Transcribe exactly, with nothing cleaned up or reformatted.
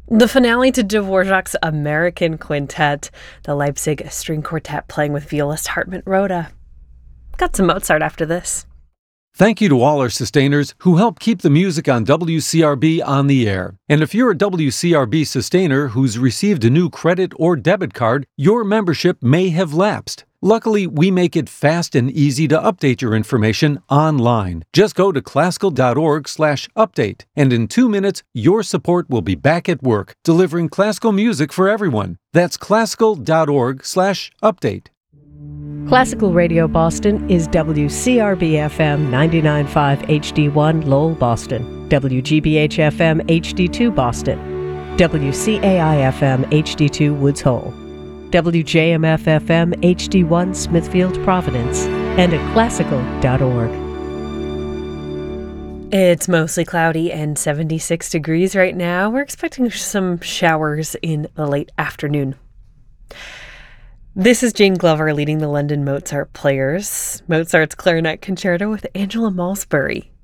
The finale to Dvorak's American Quintet, the Leipzig String Quartet playing with violist Hartmut Roda. Got some Mozart after this. Thank you to all our sustainers who help keep the music on W C R B on the air. And if you're a W C R B sustainer who's received a new credit or debit card, your membership may have lapsed. Luckily, we make it fast and easy to update your information online. Just go to classical.org slash update, and in two minutes, your support will be back at work, delivering classical music for everyone. That's classical.org slash update. Classical Radio Boston is W C R B F M ninety-nine point five H D one Lowell, Boston, W G B H F M H D two Boston, W C A I F M H D two Woods Hole, W J M F F M H D one Smithfield, Providence, and at classical dot org. It's mostly cloudy and seventy-six degrees right now. We're expecting some showers in the late afternoon. This is Jane Glover leading the London Mozart Players, Mozart's Clarinet Concerto with Angela Malsbury.